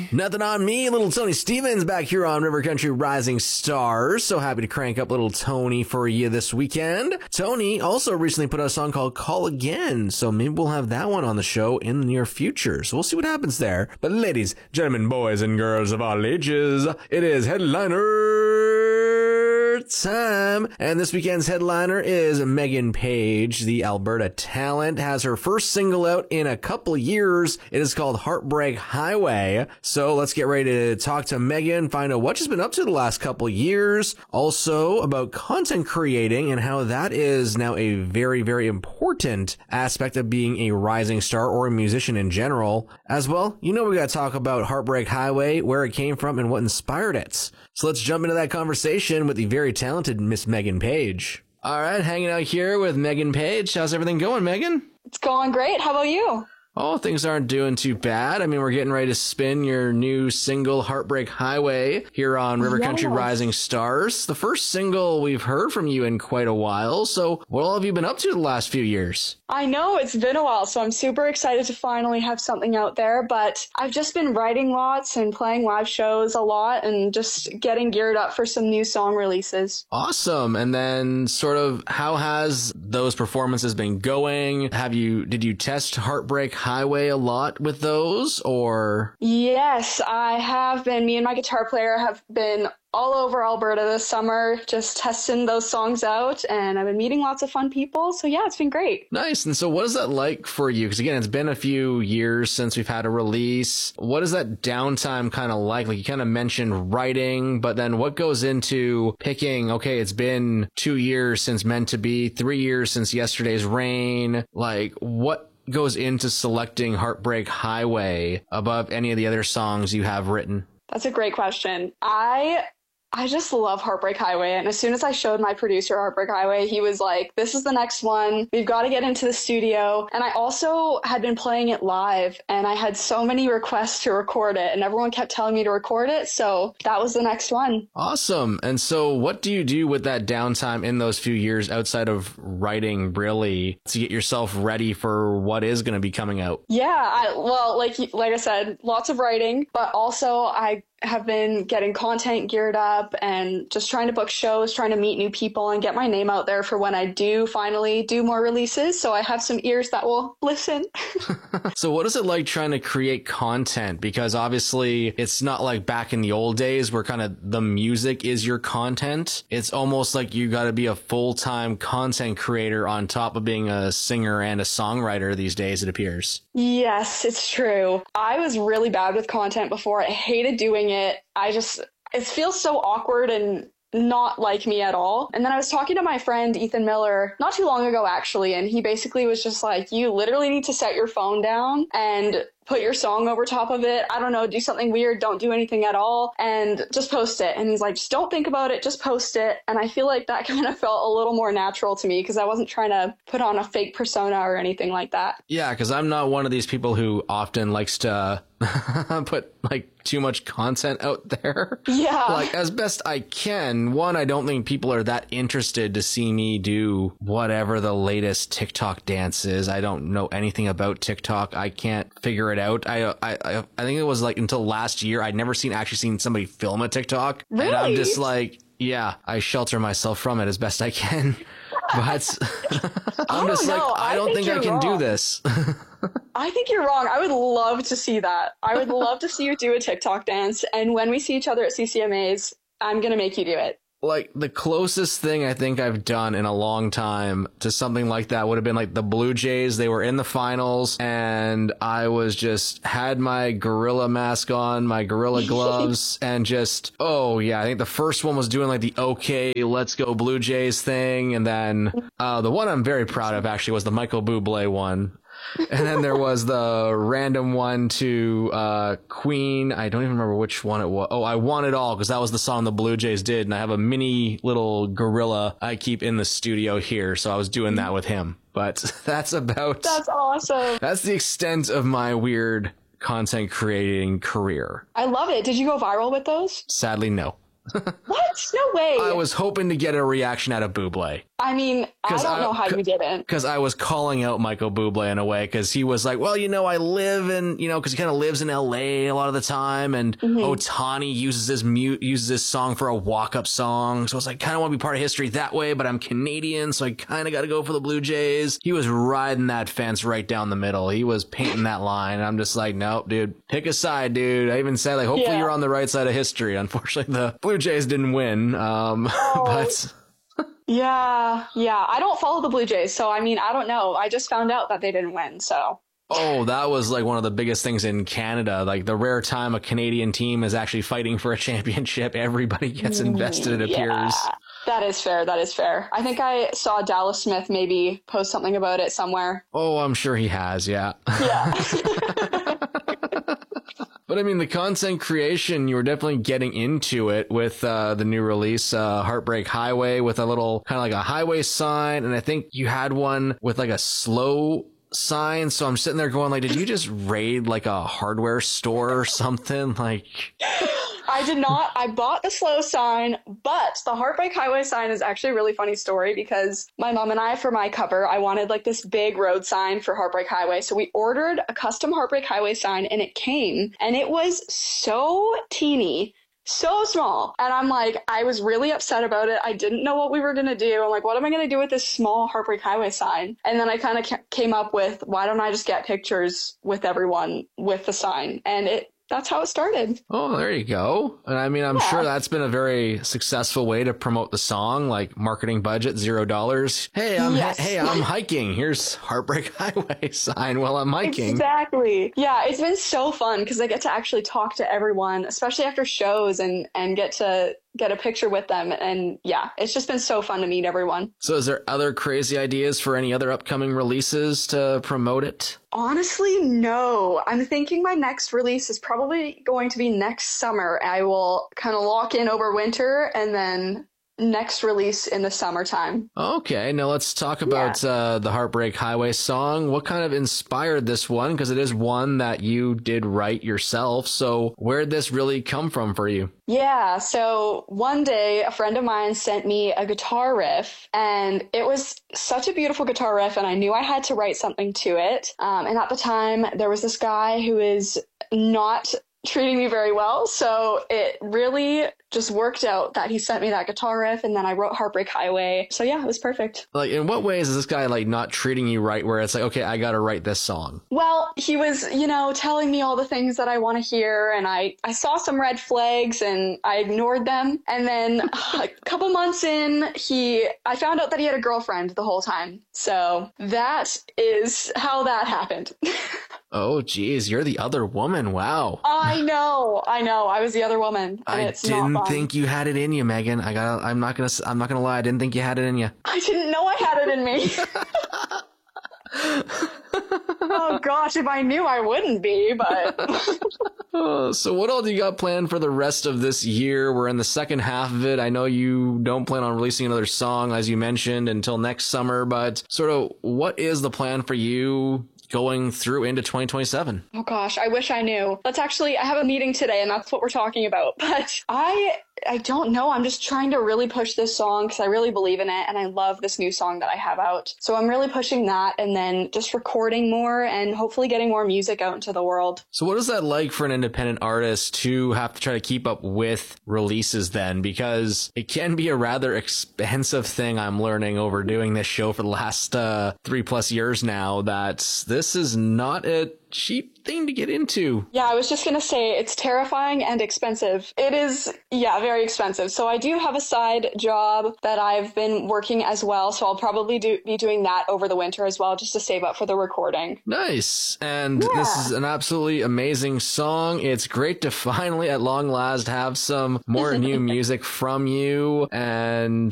Nothing on me. Little Tony Stevens back here on River Country Rising Stars. So happy to crank up little Tony for you this weekend. Tony also recently put out a song called Call Again, so maybe we'll have that one on the show in the near future. So we'll see what happens there. But ladies, gentlemen, boys, and girls of all ages, it is headliner time. And this weekend's headliner is Megan Page, the Alberta talent, has her first single out in a couple years. It is called Heartbreak Highway. So let's get ready to talk to Megan, find out what she's been up to the last couple years. Also about content creating and how that is now a very, very important aspect of being a rising star or a musician in general. As well, we got to talk about Heartbreak Highway, where it came from and what inspired it. So let's jump into that conversation with the very talented Miss Megan Page. All right, hanging out here with Megan Page. How's everything going, Megan? It's going great. How about you? Oh, things aren't doing too bad. I mean, we're getting ready to spin your new single, Heartbreak Highway, here on River Country Rising Stars. The first single we've heard from you in quite a while. So what all have you been up to the last few years? I know it's been a while, so I'm super excited to finally have something out there. But I've just been writing lots and playing live shows a lot and just getting geared up for some new song releases. Awesome. And then sort of how has those performances been going? Did you test Heartbreak Highway a lot with those, or? Yes, I have been. Me and my guitar player have been all over Alberta this summer, just testing those songs out, and I've been meeting lots of fun people. So yeah, it's been great. Nice. And so what is that like for you? Because again, it's been a few years since we've had a release. What is that downtime kind of like? Like you kind of mentioned writing, but then what goes into picking, okay, it's been 2 years since Meant to Be, 3 years since Yesterday's Rain. Like what goes into selecting Heartbreak Highway above any of the other songs you have written? That's a great question. I just love Heartbreak Highway, and as soon as I showed my producer Heartbreak Highway, he was like, this is the next one. We've got to get into the studio. And I also had been playing it live, and I had so many requests to record it, and everyone kept telling me to record it, so that was the next one. Awesome. And so what do you do with that downtime in those few years outside of writing, really, to get yourself ready for what is going to be coming out? Yeah, like I said, lots of writing, but also I have been getting content geared up and just trying to book shows, trying to meet new people and get my name out there for when I do finally do more releases. So I have some ears that will listen. So what is it like trying to create content? Because obviously it's not like back in the old days where kind of the music is your content. It's almost like you got to be a full-time content creator on top of being a singer and a songwriter these days, it appears. Yes, it's true. I was really bad with content before. I hated doing it. It feels so awkward and not like me at all. And then I was talking to my friend Ethan Miller not too long ago, actually, and he basically was just like, you literally need to set your phone down and put your song over top of it. I don't know, do something weird, don't do anything at all, and just post it. And he's like, just don't think about it, just post it. And I feel like that kind of felt a little more natural to me because I wasn't trying to put on a fake persona or anything like that. Yeah, because I'm not one of these people who often likes to put like too much content out there. Yeah. Like as best I can. One, I don't think people are that interested to see me do whatever the latest TikTok dance is. I don't know anything about TikTok. I can't figure it out. I think it was like until last year I'd never actually seen somebody film a TikTok. Really? And I'm just like, yeah, I shelter myself from it as best I can. But I'm just like, I don't think I can do this. I think you're wrong. I would love to see that. I would love to see you do a TikTok dance. And when we see each other at CCMAs, I'm going to make you do it. Like the closest thing I think I've done in a long time to something like that would have been like the Blue Jays. They were in the finals and I was just had my gorilla mask on, my gorilla gloves and just, oh yeah, I think the first one was doing like the okay, let's go Blue Jays thing. And then the one I'm very proud of actually was the Michael Bublé one. And then there was the random one to Queen. I don't even remember which one it was. Oh, I Want It All, because that was the song the Blue Jays did. And I have a mini little gorilla I keep in the studio here. So I was doing that with him. But that's awesome. That's the extent of my weird content creating career. I love it. Did you go viral with those? Sadly, no. What? No way. I was hoping to get a reaction out of Bublé. I mean, I don't know how you didn't. Because I was calling out Michael Bublé in a way, because he was like, well, I live in, because he kind of lives in LA a lot of the time, and Ohtani uses his song for a walk-up song, so it's like, kind of want to be part of history that way, but I'm Canadian, so I kind of got to go for the Blue Jays. He was riding that fence right down the middle. He was painting that line, and I'm just like, nope, dude, pick a side, dude. I even said, like, hopefully you're on the right side of history. Unfortunately, the Blue Jays didn't win, but... Yeah. I don't follow the Blue Jays, so I mean, I don't know. I just found out that they didn't win, so. Oh, that was like one of the biggest things in Canada. Like the rare time a Canadian team is actually fighting for a championship, everybody gets invested, it appears. That is fair. I think I saw Dallas Smith maybe post something about it somewhere. Oh, I'm sure he has, yeah. Yeah. But I mean, the content creation, you were definitely getting into it with the new release, Heartbreak Highway, with a little kind of like a highway sign. And I think you had one with like a slow sign. So I'm sitting there going, like, did you just raid like a hardware store or something? Like, I did not. I bought the slow sign, but the Heartbreak Highway sign is actually a really funny story, because my mom and I, for my cover, I wanted like this big road sign for Heartbreak Highway. So we ordered a custom Heartbreak Highway sign, and it came, and it was so teeny, so small. And I'm like, I was really upset about it. I didn't know what we were going to do. I'm like, what am I going to do with this small Heartbreak Highway sign? And then I kind of came up with, why don't I just get pictures with everyone with the sign? And that's how it started. Oh, there you go. And I mean, I'm sure that's been a very successful way to promote the song, like marketing budget, $0. Hey, I'm hiking. Here's Heartbreak Highway sign while I'm hiking. Exactly. Yeah, it's been so fun because I get to actually talk to everyone, especially after shows, and get to get a picture with them. And yeah, it's just been so fun to meet everyone. So is there other crazy ideas for any other upcoming releases to promote it? Honestly, no. I'm thinking my next release is probably going to be next summer. I will kind of lock in over winter, and then next release in the summertime. Okay, now let's talk about the Heartbreak Highway song. What kind of inspired this one? Because it is one that you did write yourself. So where did this really come from for you? Yeah, so one day a friend of mine sent me a guitar riff, and it was such a beautiful guitar riff, and I knew I had to write something to it. And at the time, there was this guy who is not treating me very well, so it really just worked out that he sent me that guitar riff, and then I wrote Heartbreak Highway. So yeah, it was perfect. Like, in what ways is this guy like not treating you right, where it's like, okay, I gotta write this song? Well, he was, telling me all the things that I want to hear, and I saw some red flags and I ignored them. And then a couple months in, I found out that he had a girlfriend the whole time. So that is how that happened. Oh, geez, you're the other woman. Wow. I know. I was the other woman. And I didn't think you had it in you, Megan. I'm not gonna lie. I didn't think you had it in you. I didn't know I had it in me. Oh gosh, if I knew, I wouldn't be, but... So what all do you got planned for the rest of this year? We're in the second half of it. I know you don't plan on releasing another song, as you mentioned, until next summer, but sort of what is the plan for you going through into 2027? Oh gosh, I wish I knew. I have a meeting today, and that's what we're talking about. But I don't know. I'm just trying to really push this song because I really believe in it, and I love this new song that I have out. So I'm really pushing that, and then just recording more and hopefully getting more music out into the world. So what is that like for an independent artist to have to try to keep up with releases then? Because it can be a rather expensive thing, I'm learning over doing this show for the last 3+ years now, that this is not a cheap thing to get into. Yeah, I was just gonna say, it's terrifying and expensive. It is, very expensive. So I do have a side job that I've been working as well, so I'll probably be doing that over the winter as well, just to save up for the recording. Nice. And this is an absolutely amazing song. It's great to finally, at long last, have some more new music from you. And